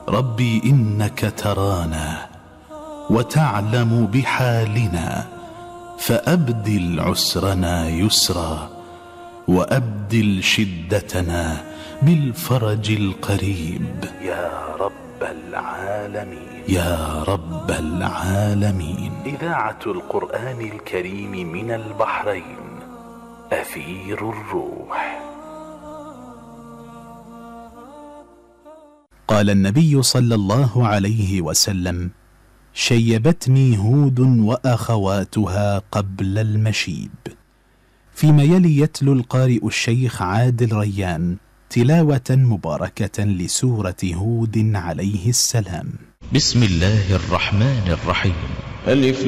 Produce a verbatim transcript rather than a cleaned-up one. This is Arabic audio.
ربي إنك ترانا وتعلم بحالنا، فأبدل عسرنا يسرا وأبدل شدتنا بالفرج القريب يا رب العالمين يا رب العالمين. إذاعة القرآن الكريم من البحرين، أثير الروح. قال النبي صلى الله عليه وسلم: شيبتني هود وأخواتها قبل المشيب. فيما يلي يتلو القارئ الشيخ عادل ريان تلاوة مباركة لسورة هود عليه السلام. بسم الله الرحمن الرحيم. ألف